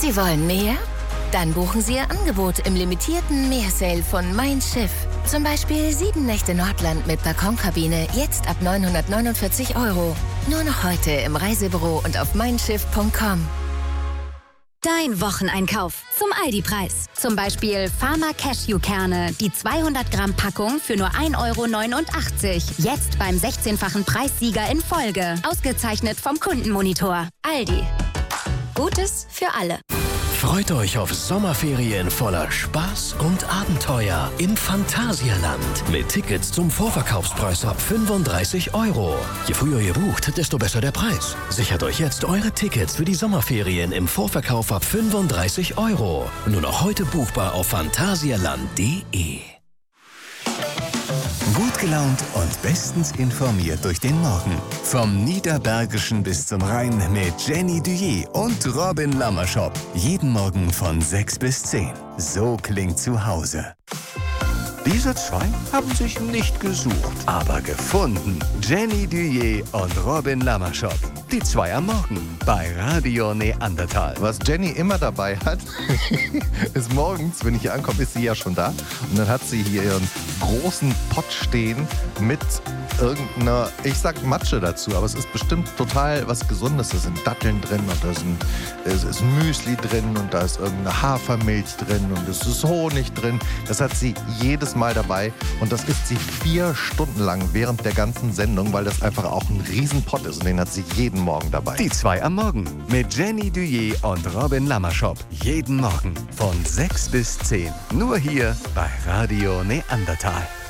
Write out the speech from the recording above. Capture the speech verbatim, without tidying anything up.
Sie wollen mehr? Dann buchen Sie Ihr Angebot im limitierten Meersale von Mein Schiff. Zum Beispiel sieben Nächte Nordland mit Balkonkabine, jetzt ab neunhundertneunundvierzig Euro. Nur noch heute im Reisebüro und auf mein schiff punkt com. Dein Wocheneinkauf zum Aldi-Preis. Zum Beispiel Pharma Cashew-Kerne, die zweihundert Gramm Packung für nur ein Euro neunundachtzig. Jetzt beim sechzehnfachen Preissieger in Folge. Ausgezeichnet vom Kundenmonitor. Aldi. Gutes für alle. Freut euch auf Sommerferien voller Spaß und Abenteuer im Phantasialand. Mit Tickets zum Vorverkaufspreis ab fünfunddreißig Euro. Je früher ihr bucht, desto besser der Preis. Sichert euch jetzt eure Tickets für die Sommerferien im Vorverkauf ab fünfunddreißig Euro. Nur noch heute buchbar auf phantasialand punkt de. Gut gelaunt und bestens informiert durch den Morgen. Vom Niederbergischen bis zum Rhein mit Jenny Duyé und Robin Lammerschop. Jeden Morgen von sechs bis zehn. So klingt zu Hause. Diese zwei haben sich nicht gesucht, aber gefunden. Jenny Duyé und Robin Lammerschop. Die zwei am Morgen bei Radio Neandertal. Was Jenny immer dabei hat, ist morgens, wenn ich hier ankomme, ist sie ja schon da. Und dann hat sie hier ihren großen Pott stehen mit irgendeiner, ich sag Matsche dazu, aber es ist bestimmt total was Gesundes. Da sind Datteln drin und da sind, es ist Müsli drin und da ist irgendeine Hafermilch drin und es ist Honig drin. Das hat sie jedes Mal dabei und das isst sie vier Stunden lang während der ganzen Sendung, weil das einfach auch ein Riesenpott ist und den hat sie jeden Morgen dabei. Die zwei am Morgen mit Jenny Duyé und Robin Lammerschop. Jeden Morgen von sechs bis zehn. Nur hier bei Radio Neandertal.